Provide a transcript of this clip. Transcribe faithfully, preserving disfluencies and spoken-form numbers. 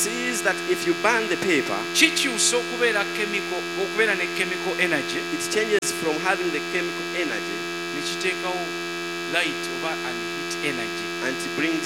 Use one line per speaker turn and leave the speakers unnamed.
sees that if you burn the paper,
kikyusa okubeera chemical okubeera ne chemical energy
it changes from having the chemical energy
ne kiteekawo light oba and heat energy
and it brings